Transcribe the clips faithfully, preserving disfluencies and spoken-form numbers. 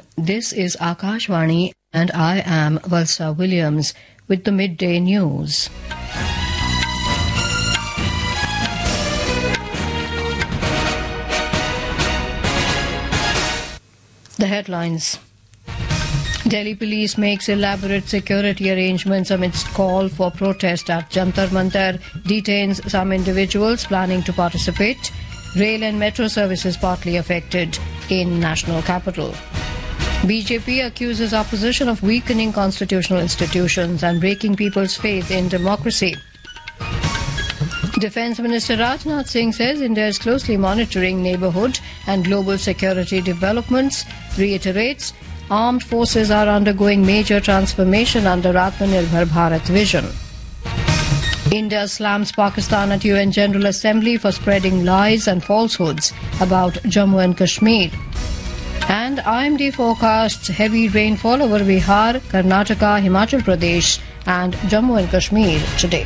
afternoon. This is Akashvani and I am Valsa Williams with the midday news. The headlines. Delhi police makes elaborate security arrangements amidst call for protest at Jantar Mantar, detains some individuals planning to participate. Rail and metro services partly affected in national capital. B J P accuses opposition of weakening constitutional institutions and breaking people's faith in democracy. Defence Minister Rajnath Singh says India is closely monitoring neighbourhood and global security developments, reiterates armed forces are undergoing major transformation under Atmanirbhar Bharat vision. India slams Pakistan at U N General Assembly for spreading lies and falsehoods about Jammu and Kashmir. And I M D forecasts heavy rainfall over Bihar, Karnataka, Himachal Pradesh and Jammu and Kashmir today.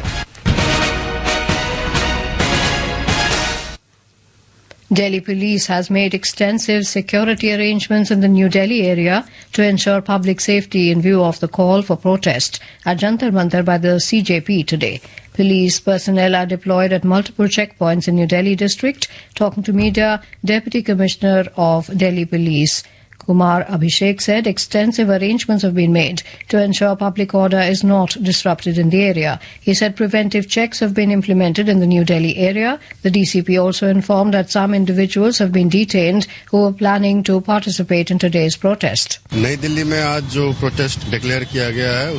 Delhi police has made extensive security arrangements in the New Delhi area to ensure public safety in view of the call for protest at Jantar Mantar by the C J P today. Police personnel are deployed at multiple checkpoints in New Delhi district. Talking to media, Deputy Commissioner of Delhi Police Kumar Abhishek said extensive arrangements have been made to ensure public order is not disrupted in the area. He said preventive checks have been implemented in the New Delhi area. The D C P also informed that some individuals have been detained who were planning to participate in today's protest. नई दिल्ली में आज जो protest declare किया गया है